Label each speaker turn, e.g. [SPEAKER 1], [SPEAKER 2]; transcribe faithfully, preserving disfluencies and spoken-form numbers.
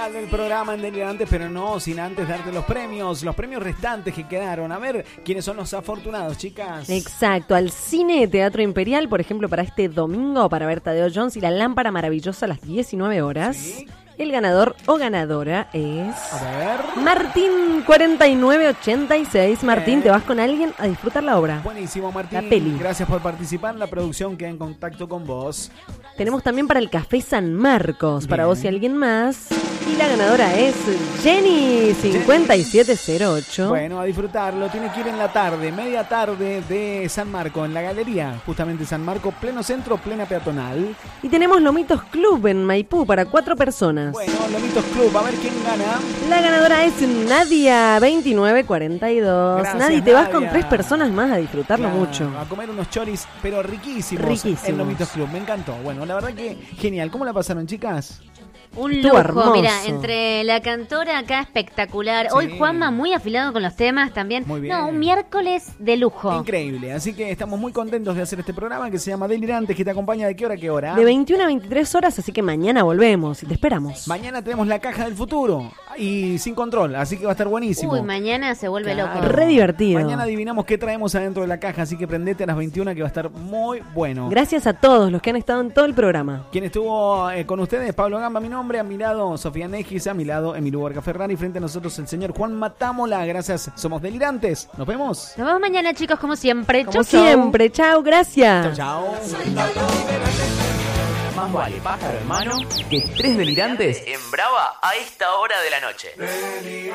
[SPEAKER 1] final del programa en Delirantes, pero no sin antes darte los premios, los premios restantes que quedaron. A ver, ¿quiénes son los afortunados, chicas?
[SPEAKER 2] Exacto, al Cine Teatro Imperial, por ejemplo, para este domingo, para ver Tadeo Jones y la lámpara maravillosa a las diecinueve horas.
[SPEAKER 1] Sí.
[SPEAKER 2] El ganador o ganadora es...
[SPEAKER 1] A ver.
[SPEAKER 2] Martín cuarenta y nueve ochenta y seis. Martín,
[SPEAKER 1] Bien.
[SPEAKER 2] te vas con alguien a disfrutar la obra.
[SPEAKER 1] Buenísimo, Martín.
[SPEAKER 2] La peli.
[SPEAKER 1] Gracias por participar. La producción queda en contacto con vos.
[SPEAKER 2] Tenemos también para el Café San Marcos, para
[SPEAKER 1] Bien.
[SPEAKER 2] vos y alguien más. Y la ganadora es Jenny cincuenta y siete cero ocho.
[SPEAKER 1] Bueno, a disfrutarlo. Tiene que ir en la tarde, media tarde de San Marco, en la galería. Justamente San Marco, pleno centro, plena peatonal.
[SPEAKER 2] Y tenemos Lomitos Club en Maipú para cuatro personas.
[SPEAKER 1] Bueno, Lomitos Club, a ver quién gana.
[SPEAKER 2] La ganadora es Nadia veintinueve cuarenta y dos.
[SPEAKER 1] Gracias,
[SPEAKER 2] Nadia, te vas
[SPEAKER 1] Nadia.
[SPEAKER 2] con tres personas más a disfrutarlo
[SPEAKER 1] Claro,
[SPEAKER 2] mucho.
[SPEAKER 1] A comer unos choris, pero riquísimos,
[SPEAKER 2] Riquísimos.
[SPEAKER 1] en Lomitos Club. Me encantó. Bueno, la verdad que genial. ¿Cómo la pasaron, chicas?
[SPEAKER 3] Un
[SPEAKER 2] Estuvo
[SPEAKER 3] lujo,
[SPEAKER 2] hermoso.
[SPEAKER 3] mira, entre la cantora acá espectacular.
[SPEAKER 1] Sí.
[SPEAKER 3] Hoy Juanma muy afilado con los temas también.
[SPEAKER 1] Muy bien.
[SPEAKER 3] No, un miércoles de lujo.
[SPEAKER 1] Increíble. Así que estamos muy contentos de hacer este programa que se llama Delirantes, que te acompaña de qué hora a qué hora.
[SPEAKER 2] De veintiuna a veintitrés horas, así que mañana volvemos y te esperamos.
[SPEAKER 1] Mañana tenemos la caja del futuro y sin control, así que va a estar buenísimo.
[SPEAKER 3] Uy, mañana se vuelve
[SPEAKER 1] Claro.
[SPEAKER 3] loco.
[SPEAKER 2] Re divertido.
[SPEAKER 1] Mañana adivinamos qué traemos adentro de la caja, así que prendete a las veintiuna que va a estar muy bueno.
[SPEAKER 2] Gracias a todos los que han estado en todo el programa.
[SPEAKER 1] ¿Quién estuvo eh, con ustedes? Pablo Gamba, mi nombre, a mi lado Sofía Negis, a mi lado Emilio Borga Ferrari, frente a nosotros el señor Juan Matámola. Gracias, somos Delirantes. Nos vemos.
[SPEAKER 3] Nos vemos mañana, chicos, como siempre.
[SPEAKER 2] Como
[SPEAKER 3] Chau, chau.
[SPEAKER 2] siempre, chao, gracias.
[SPEAKER 1] Chao, chao.
[SPEAKER 4] Más vale pájaro en mano que tres delirantes en brava a esta hora de la noche.